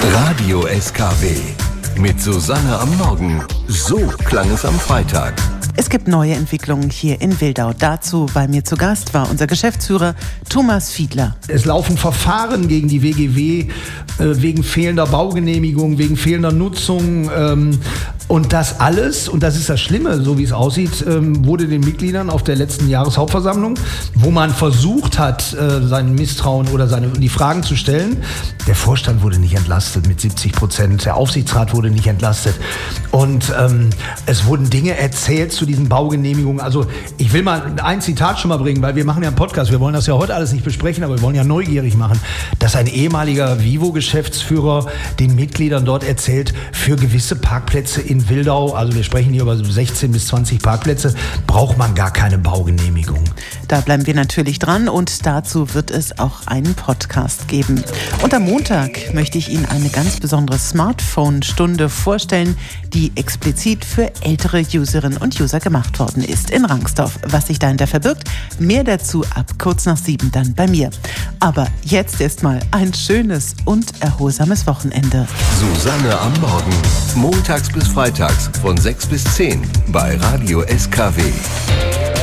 Radio SKW mit Susanne am Morgen. So klang es am Freitag. Es gibt neue Entwicklungen hier in Wildau. Dazu bei mir zu Gast war unser Geschäftsführer Thomas Fiedler. Es laufen Verfahren gegen die WGW wegen fehlender Baugenehmigung, wegen fehlender Nutzung. Und das alles, und das ist das Schlimme, so wie es aussieht, wurde den Mitgliedern auf der letzten Jahreshauptversammlung, wo man versucht hat, sein Misstrauen oder die Fragen zu stellen. Der Vorstand wurde nicht entlastet mit 70%, der Aufsichtsrat wurde nicht entlastet. Und es wurden Dinge erzählt zu diesen Baugenehmigungen. Also ich will mal ein Zitat schon mal bringen, weil wir machen ja einen Podcast. Wir wollen das ja heute alles nicht besprechen, aber wir wollen ja neugierig machen, dass ein ehemaliger Vivo-Geschäftsführer den Mitgliedern dort erzählt, für gewisse Parkplätze in Wildau, also wir sprechen hier über 16 bis 20 Parkplätze, braucht man gar keine Baugenehmigung. Da bleiben wir natürlich dran und dazu wird es auch einen Podcast geben. Und am Montag möchte ich Ihnen eine ganz besondere Smartphone-Stunde vorstellen, die explizit für ältere Userinnen und User gemacht worden ist in Rangsdorf. Was sich dahinter verbirgt, mehr dazu ab kurz nach 7 dann bei mir. Aber jetzt erstmal ein schönes und erholsames Wochenende. Susanne am Morgen. Montags bis freitags von 6 bis 10 bei Radio SKW.